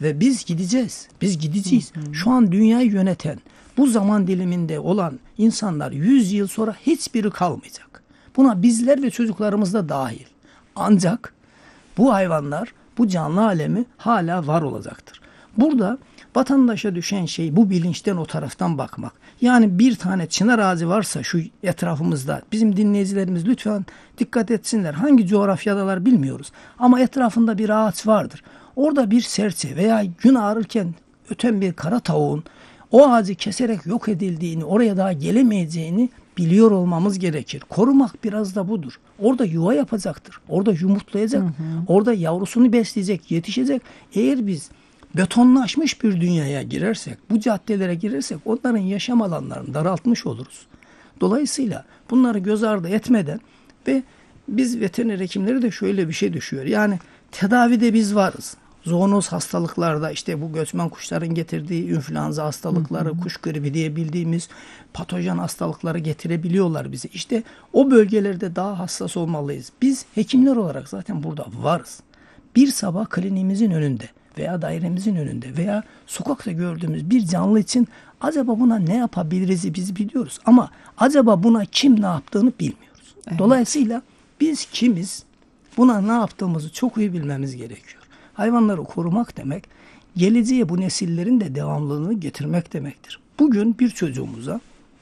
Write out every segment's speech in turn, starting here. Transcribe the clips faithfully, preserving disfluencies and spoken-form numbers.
Ve biz gideceğiz. Biz gideceğiz. Hı hı. Şu an dünyayı yöneten, bu zaman diliminde olan insanlar yüz yıl sonra hiçbiri kalmayacak. Buna bizler ve çocuklarımız da dahil. Ancak bu hayvanlar, bu canlı alemi hala var olacaktır. Burada vatandaşa düşen şey bu bilinçten o taraftan bakmak. Yani bir tane çınar ağacı varsa şu etrafımızda, bizim dinleyicilerimiz lütfen dikkat etsinler. Hangi coğrafyadalar bilmiyoruz ama etrafında bir ağaç vardır. Orada bir serçe veya gün ağrırken öten bir kara tavuğun o ağacı keserek yok edildiğini, oraya daha gelemeyeceğini biliyor olmamız gerekir. Korumak biraz da budur. Orada yuva yapacaktır. Orada yumurtlayacak. Hı hı. Orada yavrusunu besleyecek, yetişecek. Eğer biz betonlaşmış bir dünyaya girersek, bu caddelere girersek onların yaşam alanlarını daraltmış oluruz. Dolayısıyla bunları göz ardı etmeden ve biz veteriner hekimleri de şöyle bir şey düşüyor. Yani tedavide biz varız. Zoonoz hastalıklarda işte bu göçmen kuşların getirdiği influenza hastalıkları, hı hı. kuş gribi diye bildiğimiz patojen hastalıkları getirebiliyorlar bize. İşte o bölgelerde daha hassas olmalıyız. Biz hekimler olarak zaten burada varız. Bir sabah kliniğimizin önünde veya dairemizin önünde veya sokakta gördüğümüz bir canlı için acaba buna ne yapabiliriz biz biliyoruz. Ama acaba buna kim ne yaptığını bilmiyoruz. Evet. Dolayısıyla biz kimiz, buna ne yaptığımızı çok iyi bilmemiz gerekiyor. Hayvanları korumak demek, geleceğe bu nesillerin de devamlılığını getirmek demektir. Bugün bir çocuğumuza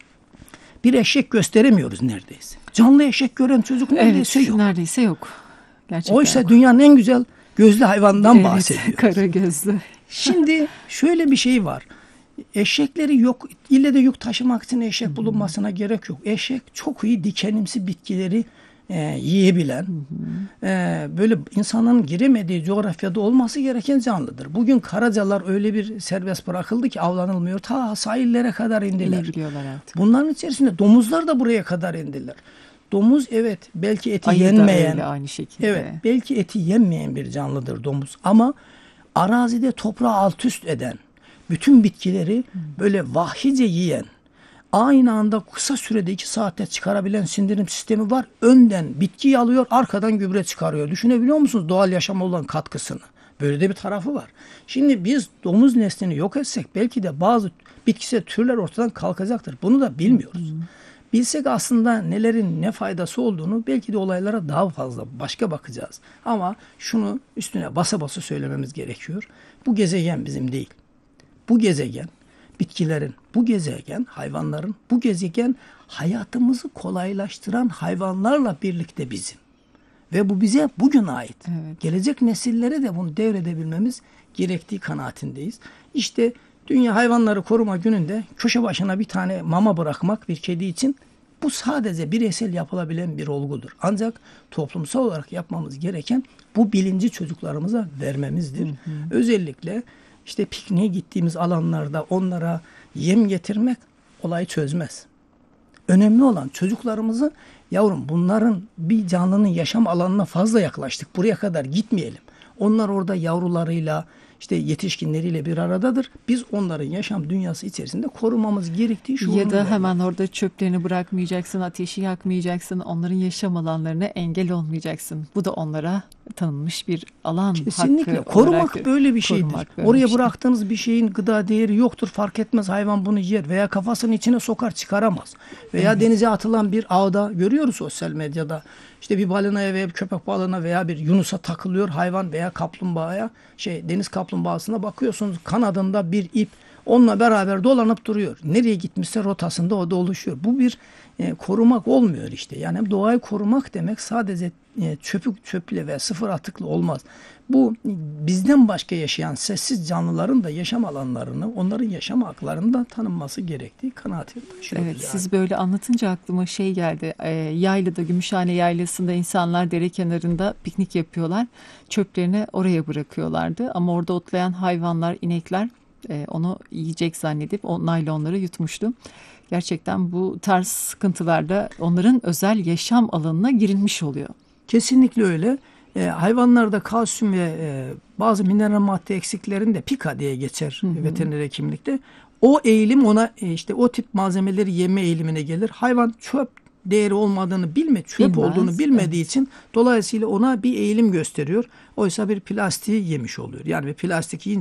bir eşek gösteremiyoruz neredeyse. Canlı eşek gören çocuk neredeyse evet, yok. Neredeyse yok. Gerçekten oysa yok. Dünyanın en güzel gözlü hayvandan evet, bahsediyoruz. Kara gözlü. Şimdi şöyle bir şey var. Eşekleri yok, ille de yük taşımak için eşek hı hı. bulunmasına gerek yok. Eşek çok iyi dikenimsi bitkileri e, yiyebilen, hı hı. E, böyle insanların giremediği coğrafyada olması gereken canlıdır. Bugün karacalar öyle bir serbest bırakıldı ki avlanılmıyor. Ta sahillere kadar indiler. Bunların içerisinde domuzlar da buraya kadar indiler. Domuz evet belki eti Ayı yenmeyen, öyle, aynı şekilde. Evet belki eti yenmeyen bir canlıdır domuz ama arazide toprağı alt üst eden, bütün bitkileri böyle vahşice yiyen, aynı anda kısa sürede iki saatte çıkarabilen sindirim sistemi var. Önden bitkiyi alıyor, arkadan gübre çıkarıyor. Düşünebiliyor musunuz doğal yaşama olan katkısını? Böyle de bir tarafı var. Şimdi biz domuz neslini yok etsek belki de bazı bitkisel türler ortadan kalkacaktır. Bunu da bilmiyoruz. Hı hı. Bilsek aslında nelerin ne faydası olduğunu belki de olaylara daha fazla başka bakacağız. Ama şunu üstüne basa basa söylememiz gerekiyor. Bu gezegen bizim değil. Bu gezegen bitkilerin, bu gezegen hayvanların, bu gezegen hayatımızı kolaylaştıran hayvanlarla birlikte bizim. Ve bu bize bugün ait. Evet. Gelecek nesillere de bunu devredebilmemiz gerektiği kanaatindeyiz. İşte Dünya Hayvanları Koruma Günü'nde köşe başına bir tane mama bırakmak bir kedi için bu sadece bireysel yapılabilen bir olgudur. Ancak toplumsal olarak yapmamız gereken bu bilinci çocuklarımıza vermemizdir. Hı hı. Özellikle işte pikniğe gittiğimiz alanlarda onlara yem getirmek olayı çözmez. Önemli olan çocuklarımızı yavrum bunların bir canlının yaşam alanına fazla yaklaştık. Buraya kadar gitmeyelim. Onlar orada yavrularıyla işte yetişkinleriyle bir aradadır. Biz onların yaşam dünyası içerisinde korumamız gerektiği şuurunu Ya da vermek. hemen orada çöplerini bırakmayacaksın, ateşi yakmayacaksın, onların yaşam alanlarına engel olmayacaksın. Bu da onlara tanınmış bir alan. Kesinlikle. Hakkı Korumak böyle bir şeydir. böyle Oraya bir şey. bıraktığınız bir şeyin gıda değeri yoktur. Fark etmez hayvan bunu yer veya kafasının içine sokar çıkaramaz. Veya evet. denize atılan bir ağda görüyoruz sosyal medyada. İşte bir balinaya veya bir köpek balığına veya bir yunusa takılıyor hayvan veya kaplumbağaya şey deniz kaplumbağasına bakıyorsunuz kanadında bir ip onunla beraber dolanıp duruyor. Nereye gitmişse rotasında o da oluşuyor. Bu bir e, korumak olmuyor işte. Yani doğayı korumak demek sadece e, çöpük çöple ve sıfır atıklı olmaz. Bu bizden başka yaşayan sessiz canlıların da yaşam alanlarını, onların yaşam haklarını da tanınması gerektiği kanaatini taşıyoruz. Evet, yani. Siz böyle anlatınca aklıma şey geldi. E, yaylada, Gümüşhane Yaylası'nda insanlar dere kenarında piknik yapıyorlar. Çöplerini oraya bırakıyorlardı. Ama orada otlayan hayvanlar, inekler e, onu yiyecek zannedip o naylonları yutmuştu. Gerçekten bu tarz sıkıntılarda onların özel yaşam alanına girilmiş oluyor. Kesinlikle öyle. E, hayvanlarda kalsiyum ve e, bazı mineral madde eksiklerinde pika diye geçer hı hı. veteriner hekimlikte. O eğilim ona e, işte o tip malzemeleri yeme eğilimine gelir. Hayvan çöp değeri olmadığını bilme, çöp Bilmez, olduğunu bilmediği evet. için dolayısıyla ona bir eğilim gösteriyor. Oysa bir plastiği yemiş oluyor. Yani bir plastik yiyince